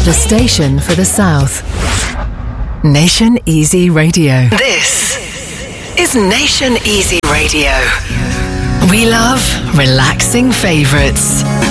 The station for the South. Nation Easy Radio. This is Nation Easy Radio. We love relaxing favorites.